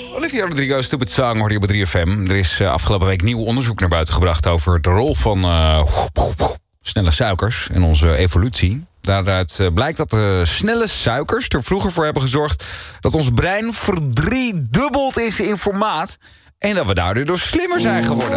Olivia Rodrigo, Stupid Song, hoorde je op 3FM. Er is afgelopen week nieuw onderzoek naar buiten gebracht over de rol van snelle suikers in onze evolutie. Daaruit blijkt dat de snelle suikers er vroeger voor hebben gezorgd dat ons brein verdriedubbeld is in formaat en dat we daardoor slimmer zijn geworden.